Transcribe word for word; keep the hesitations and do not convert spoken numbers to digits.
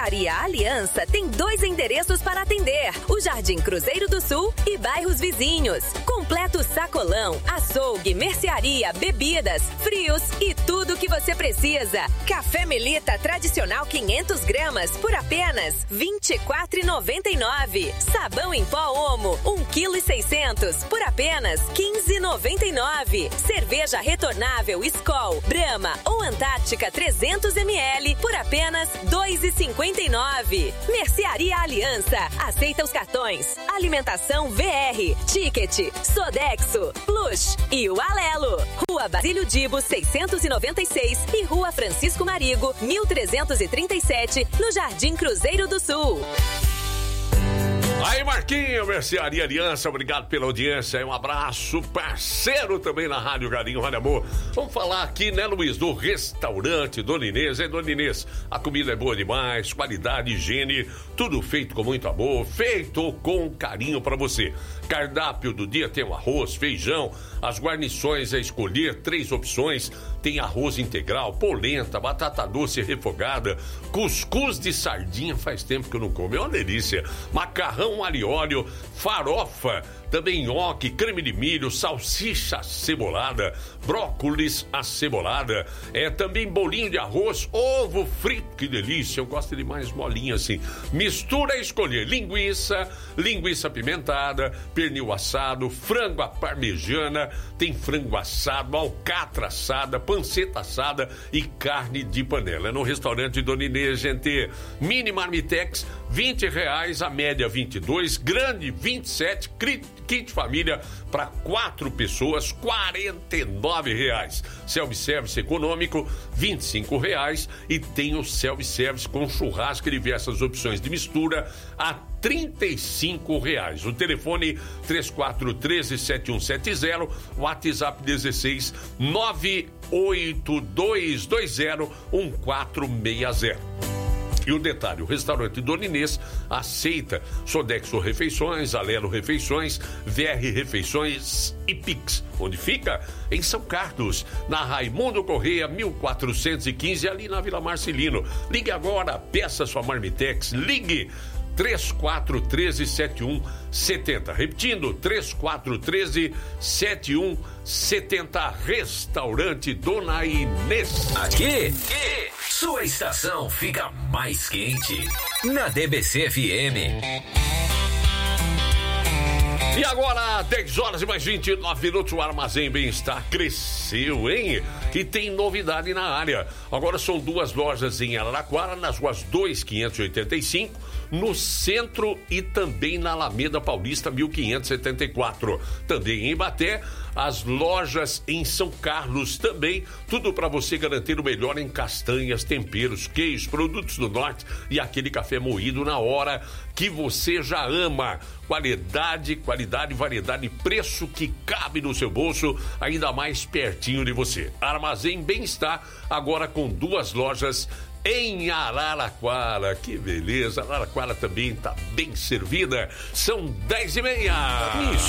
Mercearia Aliança tem dois endereços para atender: o Jardim Cruzeiro do Sul e bairros vizinhos. Completo sacolão, açougue, mercearia, bebidas, frios e tudo o que você precisa. Café Melita tradicional quinhentas gramas por apenas vinte e quatro reais e noventa e nove centavos. Sabão em pó Omo um quilo e seiscentos por apenas quinze reais e noventa e nove centavos. Cerveja retornável Skol, Brahma ou Antártica trezentos mililitros por apenas dois reais e cinquenta e nove centavos. Mercearia Aliança aceita os cartões Alimentação V R, Ticket, Sodexo, Plus e o Alelo. Rua Basílio Dibo seiscentos e noventa e seis e Rua Francisco Marigo mil trezentos e trinta e sete, no Jardim Cruzeiro do Sul. Aí, Marquinho, Mercearia Aliança, obrigado pela audiência, um abraço, parceiro também na Rádio Galinho, Rádio Amor. Vamos falar aqui, né, Luiz, do restaurante Dona Inês. É, Dona Inês, a comida é boa demais, qualidade, higiene, tudo feito com muito amor, feito com carinho pra você. Cardápio do dia tem o arroz, feijão, as guarnições a escolher, três opções, tem arroz integral, polenta, batata doce refogada, cuscuz de sardinha, faz tempo que eu não como, é uma delícia, macarrão alho e óleo, farofa, também nhoque, creme de milho, salsicha acebolada, brócolis acebolada, é também bolinho de arroz, ovo frito, que delícia, eu gosto de mais molinho assim. Mistura a escolher, linguiça, linguiça apimentada, pernil assado, frango à parmegiana, tem frango assado, alcatra assada, panceta assada e carne de panela. É no restaurante Dona Inês, gente. Mini marmitex, vinte reais, a média vinte e dois, grande vinte e sete, kit família para quatro pessoas, quarenta e nove reais. Self-service econômico, vinte e cinco reais, e tem o self-service com churrasco e diversas opções de mistura a trinta e cinco reais. O telefone três quatro um três, sete um sete zero, WhatsApp dezesseis nove oito dois dois zero um quatro seis zero. E o detalhe, o restaurante Dona Inês aceita Sodexo Refeições, Alelo Refeições, V R Refeições e Pix. Onde fica? Em São Carlos, na Raimundo Correia, mil quatrocentos e quinze, ali na Vila Marcelino. Ligue agora, peça sua marmitex, ligue três quatro um três, sete um sete zero. Repetindo, três quatro um três, sete um sete zero. Restaurante Dona Inês. Aqui, aqui, sua estação fica mais quente. Na D B C F M. E agora, dez horas e mais vinte e nove minutos, o Armazém Bem-Estar cresceu, hein? E tem novidade na área. Agora são duas lojas em Araraquara, nas ruas dois, quinhentos e oitenta e cinco, no centro e também na Alameda Paulista, mil quinhentos e setenta e quatro. Também em Ibaté, as lojas em São Carlos também, tudo para você garantir o melhor em castanhas, temperos, queijos, produtos do norte e aquele café moído na hora que você já ama. Qualidade, qualidade, variedade e preço que cabe no seu bolso, ainda mais pertinho de você. Armazém Bem-Estar, agora com duas lojas em Araraquara. Que beleza, Araraquara também está bem servida. São dez e meia.